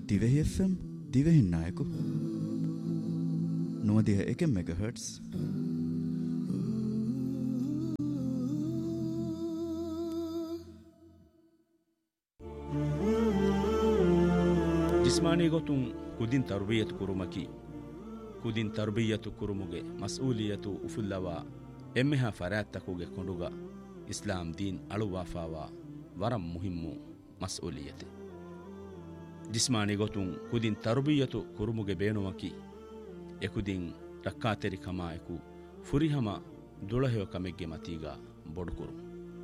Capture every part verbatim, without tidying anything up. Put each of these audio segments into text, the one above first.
ದಿವೆಹಿ F M ದಿವೆಹಿ Nayak ನೂದಿಹ ಏಕೆ megahertz. ಜಿಸ್ಮಾನಿ ಗೊತ್ತುಂ ಕುದಿನ್ ತರ್ಬಿಯತ್ ಕುರುಮಕಿ ಕುದಿನ್ ತರ್ಬಿಯತು ಕುರುಮುಗೆ ಮಸ್ಊಲಿಯತು ಉಫುಲ್ಲವ ಎಮ್ಮೆಹ ಫರಾತ್ತಕುಗೆ ಕೊಂಡುಗ ಇಸ್ಲಾಂ ದೀನ್ ಅಳುವಾಫಾವ ವರಂ ಮುಹಿಮ್ಮು ಮಸ್ಊಲಿಯತೆ. ಜಿಸ್ಮಾನಿ ಗೊತ್ತುಂ ಕುದಿನ್ ತರ್ಬಿಯತು ಕುರುಮುಗೆ ಬೇನುವಕಿ ಎಕುದಿನ್ ರಕ್ಕಾತೆರಿ ಕಮಾಯಕು ಫುರಿಹಮ ದುಳಹೆಯ ಕಮೆಗ್ಗೆ ಮತೀಗ ಬೊಡುಕುರು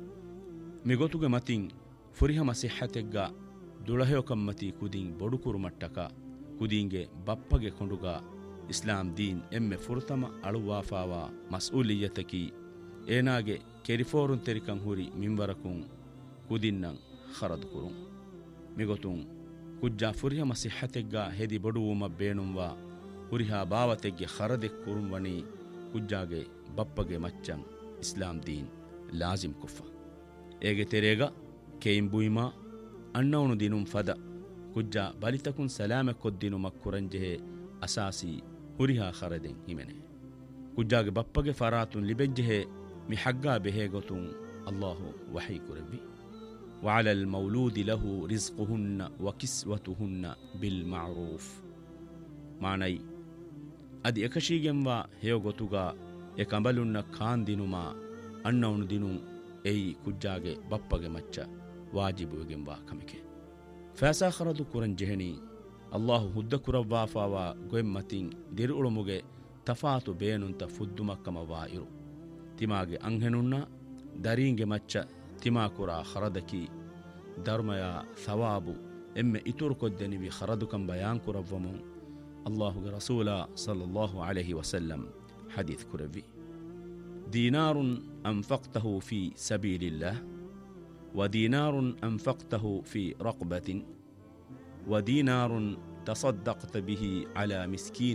ಮಿಗೊತುಗೆ ಮತಿಂ ಫುರಿಹಮ ಸಿಹತೆಗ್ಗ ದುಳಹೆಯ ಕಮ್ಮತಿ ಕುದಿನ್ ಬೊಡುಕುರು ಮಟ್ಟಕ ಕುದಿಂಗೆ ಬಪ್ಪಗೆ ಕೊಂಡುಗ ಇಸ್ಲಾಂ ದೀನ್ ಎಮ್ಮೆ ಫುರ್ತಮ ಅಳುವಾಫಾವ ಮಸ್ಊಲಿಯತಕಿ ಏನಾಗೆ ಕೆರಿಫೋರುನ್ ತೆರಿಕಂ ಹುರಿ ಮಿಂವರಕುಂ ಕುದಿನ್ನಂ ಖರದುಕುರುಂ ಮಿಗೊತುಂ ಕುಜ್ಜಾ ಫುರಿಹಮ ಸಿಹತೆಗ್ಗ ಹೆದಿ ಬೊಡುವುಮ ಬೇಣುಂವ ಹುರಿಹಾ ಬಾವತೆಗ್ಗೆ ಖರದೆಕ್ ಕುರುಂವಣಿ ಕುಜ್ಜಾಗೆ ಬಪ್ಪಗೆ ಮಚ್ಚಂ ಇಸ್ಲಾಂ ದೀನ್ ಲಾಜಿಮ್ ಕುಫ್ಫ ಏಗೆ ತೆರೆಗ ಕೇಂಬುಯಿಮಾ ಅಣ್ಣವನು ದಿನುಂ ಫದ ಕುಜ್ಜಾ ಬಲಿತಕುನ್ ಸಲಾಮೆ ಕೊದ್ದಿನು ಮಕ್ಕುರಂಜೆಹೆ ಅಸಾಸಿ ಹುರಿಹಾ ಖರದೆಂ ಹಿಮೆನೆ ಕುಜ್ಜಾಗೆ ಬಪ್ಪಗೆ ಫರಾತುನ್ ಲಿಬೆಜ್ಜೆಹೆ ಮಿ ಹಗ್ಗಾ ಬೆಹೆ ಗೊತುಂ ಅಲ್ಲಾಹು ವಹಿ ಕುರವಿ ವಅಲಲ್ ಮೌಲೂದಿ ಲಹು ರಿಜ್ಕುಹುನ್ನ ವಕಿಸ್ವತುಹುನ್ನ ಬಿಲ್ ಮಅರೂಫ್ ಮಾನೈ ಅದಿ ಎಕಶೀಗೆಂವಾ ಹೇಯೋ ಗೊತುಗ ಎಕಂಬಲುನ್ನ ಖಾನ್ ದಿನುಮ ಅಣ್ಣವನು ದಿನು ಏಯಿ ಕುಜ್ಜಾಗೆ ಬಪ್ಪಗೆ ಮಚ್ಚ ವಾಜಿಬುವೆಗೆಂವಾ ಕಮಿಕೆ ಫಾಸಾ ಖರದು ಕುರನ್ ಜೆಹನಿ ಅಲ್ಲಾಹು ಹುದ್ದ ಕುರವ್ವಾಫಾವ ಗೊೆಮ್ಮತಿಂ ದಿರು ಉಳುಮುಗೆ ತಫಾತು ಬೇನುಂತ ಫುದ್ದುಮಕ್ಕಮವಾ ಇರು ತಿಮಾಗೆ ಅಂಹೆನುನ್ನ ದರೀಂಗೆ ಮಚ್ಚ ತಿಮಾಕುರ ಖರದಕಿ ಧರ್ಮಯ ಸವಾಬು ಎಮ್ಮೆ ಇತುರು ಕೊದ್ದೆನಿವಿ ಖರದುಕಂ ಬಯಾನ್ ಕುರವ್ವಮು ಅಲ್ಲಾಹುಗೆ ರಸೂಲ ಸಲ್ಲಲ್ಲಾಹು ಅಲೈಹಿ ವಸಲ್ಲಂ ಹದೀತ್ ಕುರವಿ ದೀನಾರುನ್ ಅಂಫಕ್ತಹು ಫಿ ಸಬೀಲಿಲ್ಲಾಹ್ ودينار أنفقته في رقبة ودينار تصدقت به على مسكين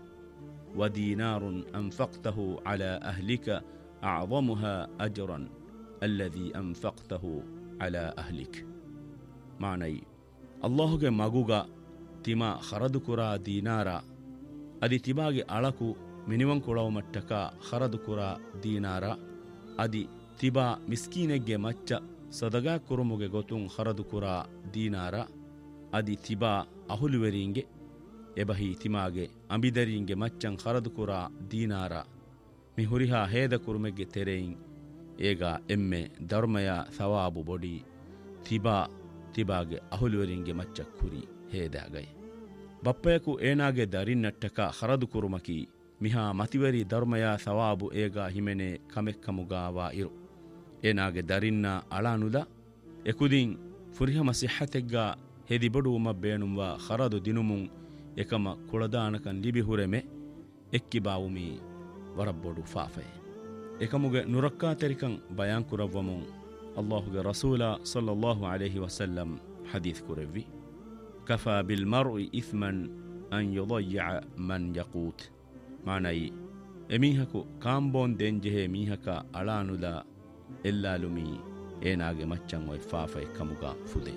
ودينار أنفقته على أهلك أعظمها أجرا الذي أنفقته على أهلك معني الله مغوغا تما خردكرا دينارا أدي تباغي ألكو منيوان كلاو متكا خردكرا دينارا أدي تبا مسكينك مچا ಸದಗಾ ಕುರುಮುಗೆ ಗೊತುಂ ಖರದು ಕುರಾ ದೀನಾರ ಅದಿ ತಿಬಾ ಅಹುಲುವೆರಿಂಗೆ ಎಬಹಿ ತಿಮಾಗೆ ಅಂಬಿದರಿಂಗೆ ಮಚ್ಚಂ ಖರದು ಕುರಾ ದೀನಾರ ಮಿ ಹುರಿಹಾ ಹೇದ ಕುರುಮೆಗೆ ತೆರೆಯಿಂ ಏಗ ಎಮ್ಮೆ ಧರ್ಮಯ ಸವಾಬು ಬೊಡಿ ತಿಬಾ ತಿಬಾಗೆ ಅಹುಲುವೆರಿಂಗೆ ಮಚ್ಚ ಕುರಿ ಹೇದಾಗೈ ಬಪ್ಪಯಕು ಏನಾಗೆ ದರಿನ್ನಟ್ಟಕ ಖರದು ಕುರುಮಕಿ ಮಿಹಾ ಮತಿವರಿ ಧರ್ಮಯ ಸವಾಬು ಏಗ ಹಿಮೆನೆ ಕಮೆಕ್ಕಮುಗಾವಾ ಇರು ಏನಾಗೆ ದರಿನ್ನ ಅಳಾನುದ ಎಕುದಿಂ ಫುರಿಹಮ ಸಿಹತೆಗ್ಗ ಹೆದಿ ಬಡುವುಮ ಬೇಣುಂವ ಖರದು ದಿನುಮುಂ ಎಕಮ ಕುಳದಾನಕನ್ ಲಿಬಿ ಹುರೆಮೆ ಎಕ್ಕಿ ಬಾವುಮಿ ವರಬ್ಬೊಡು ಫಾಫೆ ಎಕಮುಗೆ ನುರಕ್ಕಾ ತೆರಿಕಂ ಬಯಾನ್ ಕುರವ್ವಮುಂ ಅಲ್ಲಾಹುಗೆ ರಸೂಲ ಸಲ್ಲಲ್ಲಾಹು ಅಲೈಹಿ ವಸಲ್ಲಂ ಹದೀತ್ ಕುರವಿ ಕಫಾ ಬಿಲ್ ಮರ್ಇ ಇಸ್ಮನ್ ಅನ್ ಯುದಯ್ಯ ಮನ್ ಯಕೂತ್ ಮಾನೈ ಎಮೀಹಕು ಕಾಂಬೋನ್ ದೆಂಜೆಹೆ ಮೀಹಕ ಅಳಾನುದ ಎಲ್ಲಾಲುಮಿ ಏನಾಗೆ ಮಚ್ಚಂ ವೈ ಫಾಫೈ ಕಮುಗ ಫುದೆ